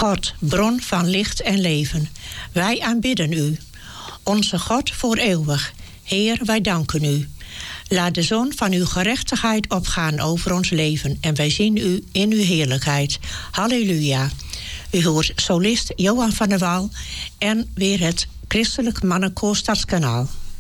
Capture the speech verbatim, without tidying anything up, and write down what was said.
God, bron van licht en leven, wij aanbidden u. Onze God voor eeuwig, Heer, wij danken u. Laat de zon van uw gerechtigheid opgaan over ons leven en wij zien u in uw heerlijkheid. Halleluja. U hoort solist Johan van der Wal en weer het Christelijk Mannenkoor Stadskanaal.